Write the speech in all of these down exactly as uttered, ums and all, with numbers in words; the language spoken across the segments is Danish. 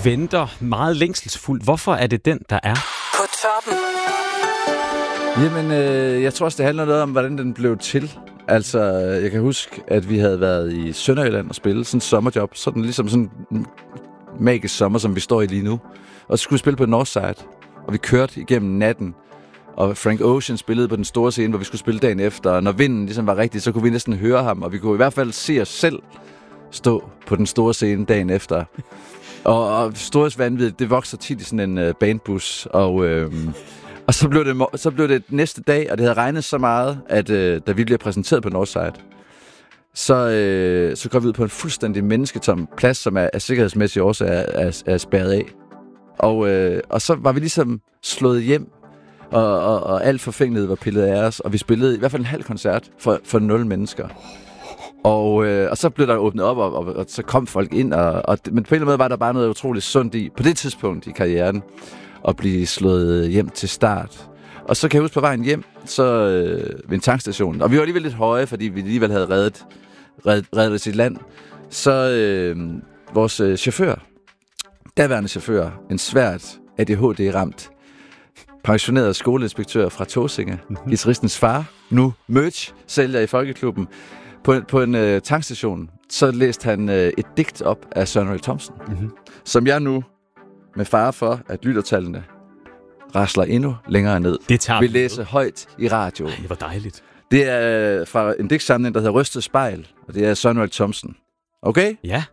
venter meget længselsfuldt. Hvorfor er det den, der er på toppen? Jamen, øh, jeg tror også, det handler noget om, hvordan den blev til. Altså, jeg kan huske, at vi havde været i Sønderjylland og spille sådan en sommerjob. Sådan ligesom sådan en magisk sommer, som vi står i lige nu. Og så skulle vi spille på Northside. Og vi kørte igennem natten. Og Frank Ocean spillede på den store scene, hvor vi skulle spille dagen efter. Og når vinden ligesom var rigtig, så kunne vi næsten høre ham. Og vi kunne i hvert fald se os selv stå på den store scene dagen efter. Og, og Stores vanvid, det vokser tit i sådan en uh, bandbus. Og... Øh, Og så blev, det, så blev det næste dag, og det havde regnet så meget, at øh, da vi blev præsenteret på Northside, så, øh, så går vi ud på en fuldstændig mennesketom plads, som er af sikkerhedsmæssige årsager er, er, er spærret af. Og, øh, og så var vi ligesom slået hjem, og, og, og alt forfængelighed var pillet af os, og vi spillede i hvert fald en halv koncert for, for nul mennesker. Og, øh, og så blev der åbnet op, og, og, og så kom folk ind, og, og, men på en eller anden måde var der bare noget utroligt sundt i, på det tidspunkt i karrieren, at blive slået hjem til start. Og så kan jeg huske på vejen hjem, så øh, ved en tankstation, og vi var alligevel lidt høje, fordi vi alligevel havde reddet, reddet, reddet sit land, så øh, vores øh, chauffør, daværende chauffør, en svært A D H D-ramt, pensioneret skoleinspektør fra Tåsinge, mm-hmm. guitaristens far, nu merch-sælger i Folkeklubben, på, på en øh, tankstation, så læste han øh, et digt op af Søren Ulrik Thomsen, mm-hmm. som jeg nu, med fare for, at lyttertallene rasler endnu længere ned, vil læse med. Højt i radioen. Ej, det var dejligt. Det er fra en digtsamling, der hedder Rystet Spejl, og det er Søren Ulrik Thomsen. Okay? Ja.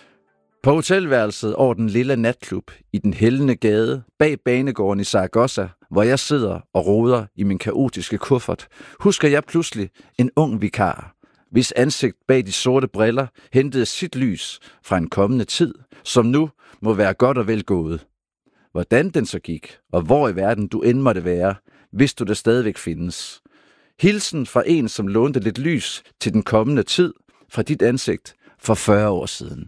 På hotelværelset over den lille natklub i den hældende gade, bag banegården i Zaragoza, hvor jeg sidder og roder i min kaotiske kuffert, husker jeg pludselig en ung vikar, hvis ansigt bag de sorte briller hentede sit lys fra en kommende tid, som nu må være godt og vel gået. Hvordan den så gik, og hvor i verden du end måtte være, hvis du der stadigvæk findes. Hilsen fra en, som lånte lidt lys til den kommende tid fra dit ansigt for fyrre år siden.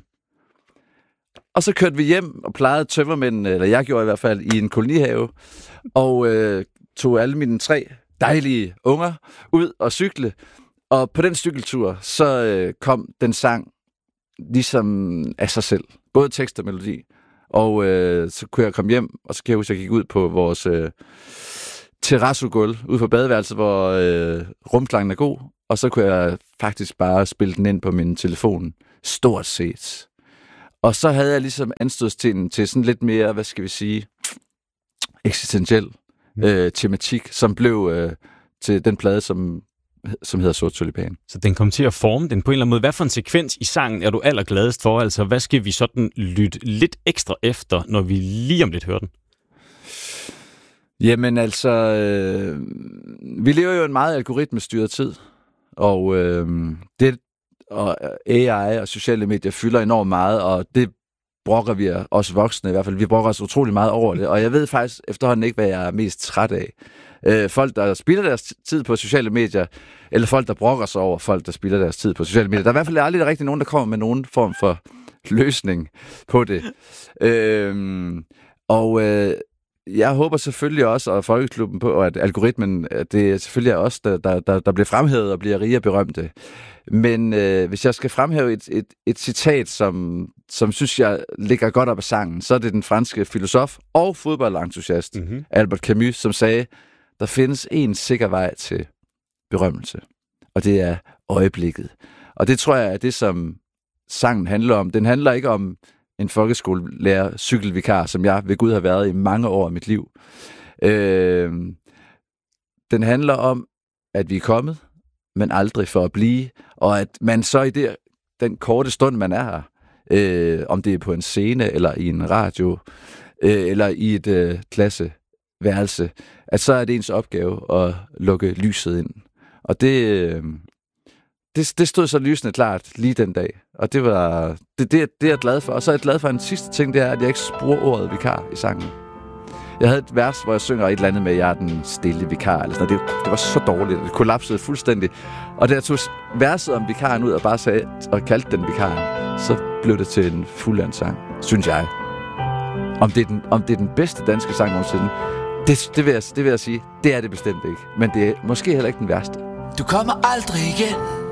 Og så kørte vi hjem og plejede tømmermændene, eller jeg gjorde i hvert fald, i en kolonihave, og øh, tog alle mine tre dejlige unger ud og cykle. Og på den cykeltur, så øh, kom den sang ligesom af sig selv. Både tekst og melodi. Og øh, så kunne jeg komme hjem, og så kan jeg huske, at jeg gik ud på vores øh, terrassegulv ude på badeværelset, hvor øh, rumklangen er god. Og så kunne jeg faktisk bare spille den ind på min telefon. Stort set. Og så havde jeg ligesom anstødstenen til sådan lidt mere, hvad skal vi sige, eksistentiel øh, tematik, som blev øh, til den plade, som, som hedder Sort Tulipan. Så den kom til at forme den på en eller anden måde. Hvad for en sekvens i sangen er du allergladest for? Altså, hvad skal vi sådan lytte lidt ekstra efter, når vi lige om lidt hører den? Jamen altså, øh, vi lever jo en meget algoritmestyret tid, og øh, det og A I og sociale medier fylder enormt meget, og det brokker vi os voksne i hvert fald. Vi brokker os utrolig meget over det, og jeg ved faktisk efterhånden ikke, hvad jeg er mest træt af. Øh, folk, der spilder deres tid på sociale medier, eller folk, der brokker sig over folk, der spilder deres tid på sociale medier. Der er i hvert fald aldrig rigtig nogen, der kommer med nogen form for løsning på det. Øh, og øh, jeg håber selvfølgelig også, og Folkeklubben på, at algoritmen, at det selvfølgelig er os, der, der, der, der bliver fremhævet og bliver rige og berømte. Men øh, hvis jeg skal fremhæve et, et, et citat, som, som synes jeg ligger godt op af sangen, så er det den franske filosof og fodboldentusiast, mm-hmm. Albert Camus, som sagde, der findes en sikker vej til berømmelse, og det er øjeblikket. Og det tror jeg er det, som sangen handler om. Den handler ikke om en folkeskolelærer cykelvikar, som jeg ved Gud har været i mange år af mit liv. Øh, den handler om, at vi er kommet, men aldrig for at blive, og at man så i det, den korte stund, man er her, øh, om det er på en scene, eller i en radio, øh, eller i et øh, klasseværelse, at så er det ens opgave at lukke lyset ind. Og det, øh, det, det stod så lysende klart lige den dag, og det var det, det, det er jeg glad for. Og så er jeg glad for en sidste ting, det er, at jeg ikke bruger ordet vikar i sangen. Jeg havde et vers, hvor jeg synger et eller andet med, at jeg er den stille vikar. Eller sådan. Det, det var så dårligt, det kollapsede fuldstændig. Og da jeg tog verset om vikaren ud og bare sagde, og kaldte den vikaren, så blev det til en fuldendt sang, synes jeg. Om det er den, om det er den bedste danske sang nogensinde, det, det, vil jeg, det vil jeg sige, det er det bestemt ikke. Men det er måske heller ikke den værste. Du kommer aldrig igen.